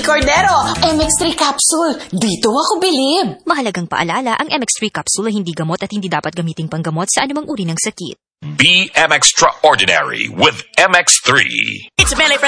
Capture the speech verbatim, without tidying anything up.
Cordero, M X three capsule. Dito ako bilib. Mahalagang paalala, ang M X three capsule ay hindi gamot at hindi dapat gamiting panggamot sa anumang uri ng sakit. Be M Extraordinary with M X three. It's a family friendly